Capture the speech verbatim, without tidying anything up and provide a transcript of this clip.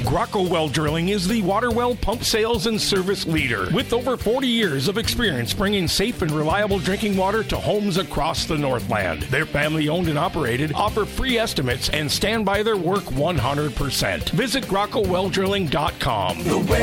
Grocco Well Drilling is the water well pump sales and service leader with over forty years of experience bringing safe and reliable drinking water to homes across the Northland. They're family owned and operated, offer free estimates, and stand by their work one hundred percent. Visit Grocco Well Drilling dot com.